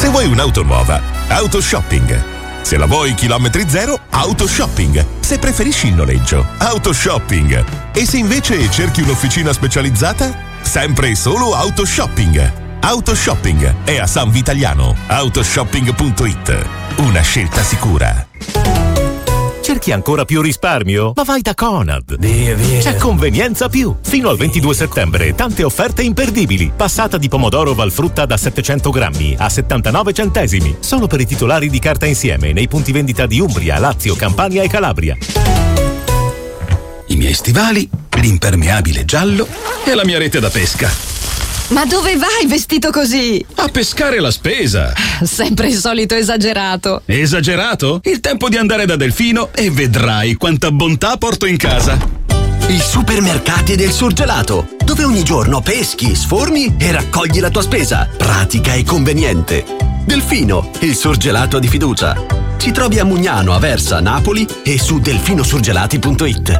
Se vuoi un'auto nuova, Autoshopping. Se la vuoi chilometri zero, Autoshopping. Se preferisci il noleggio, Autoshopping. E se invece cerchi un'officina specializzata, sempre e solo Autoshopping. Autoshopping è a San Vitaliano. Autoshopping.it. Una scelta sicura. Cerchi ancora più risparmio? Ma vai da Conad. Via. C'è Convenienza Più. Fino al 22 settembre, tante offerte imperdibili. Passata di pomodoro Valfrutta da 700 grammi a 79 centesimi. Solo per i titolari di carta insieme nei punti vendita di Umbria, Lazio, Campania e Calabria. I miei stivali, l'impermeabile giallo e la mia rete da pesca. Ma dove vai vestito così? A pescare la spesa. Sempre il solito esagerato. Esagerato? Il tempo di andare da Delfino e vedrai quanta bontà porto in casa. I supermercati del surgelato, dove ogni giorno peschi, sforni e raccogli la tua spesa. Pratica e conveniente. Delfino, il surgelato di fiducia. Ci trovi a Mugnano, Aversa, Napoli e su delfinosurgelati.it.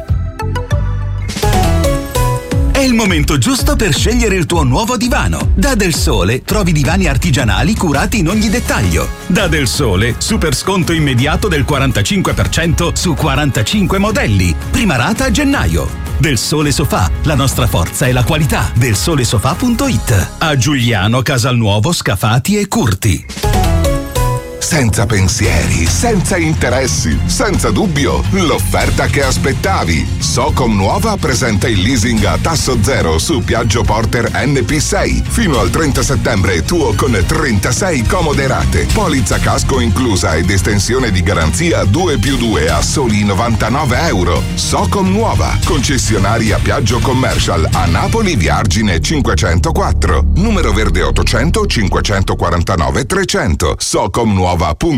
È il momento giusto per scegliere il tuo nuovo divano. Da Del Sole trovi divani artigianali curati in ogni dettaglio. Da Del Sole, super sconto immediato del 45% su 45 modelli. Prima rata a gennaio. Del Sole Sofà, la nostra forza è la qualità. Delsolesofà.it. A Giuliano, Casalnuovo, Scafati e Curti. Senza pensieri, senza interessi, senza dubbio, l'offerta che aspettavi. Socom Nuova presenta il leasing a tasso zero su Piaggio Porter NP6 fino al 30 settembre tuo con 36 comode rate. Polizza casco inclusa ed estensione di garanzia 2+2 a soli €99. Socom Nuova, concessionaria Piaggio Commercial a Napoli via Argine 504, numero verde 800 549 300. socomnuova.com.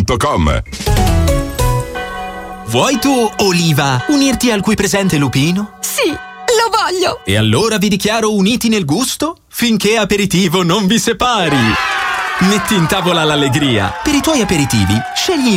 Vuoi tu, Oliva, unirti al qui presente lupino? Sì, lo voglio! E allora vi dichiaro uniti nel gusto finché aperitivo non vi separi. Metti in tavola l'allegria. Per i tuoi aperitivi, scegli